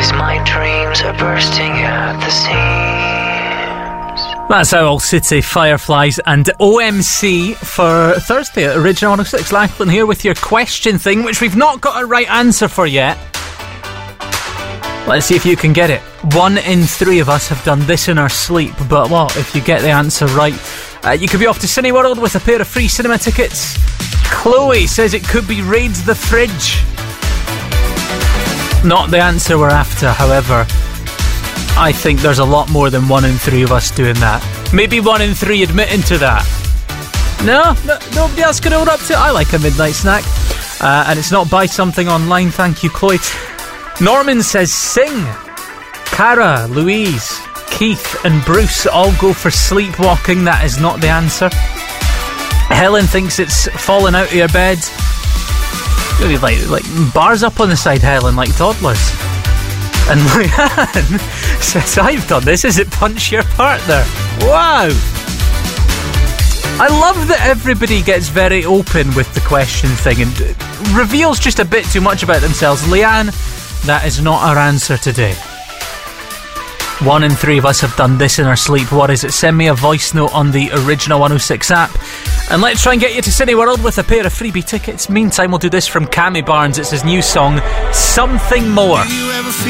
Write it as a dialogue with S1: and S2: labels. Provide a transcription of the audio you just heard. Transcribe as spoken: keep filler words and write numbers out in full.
S1: 'cause my dreams are bursting at the seams.
S2: That's Owl City, Fireflies and O M C for Thursday at Original one oh six. Lachlan here with your question thing, which we've not got a right answer for yet. Let's see if you can get it. One in three of us have done this in our sleep, but what if you get the answer right? Uh, you could be off to Cineworld with a pair of free cinema tickets. Chloe says it could be Raid the Fridge. Not the answer we're after, however. I think there's a lot more than one in three of us doing that. Maybe one in three admitting to that. No? no nobody else can hold up to it? I like a midnight snack. Uh, and it's not buy something online, thank you, Chloe. Norman says sing. Cara, Louise, Keith and Bruce all go for sleepwalking. That is not the answer. Helen thinks it's falling out of your bed. Maybe like, like bars up on the side, Helen, like toddlers. And Leanne says, I've done this. Is it punch your partner? Wow. I love that everybody gets very open with the question thing and reveals just a bit too much about themselves. Leanne, that is not our answer today. One in three of us have done this in our sleep. What is it? Send me a voice note on the Original one oh six app. And let's try and get you to Cineworld with a pair of freebie tickets. Meantime, we'll do this from Cammy Barnes. It's his new song, Something More.
S3: Do you ever feel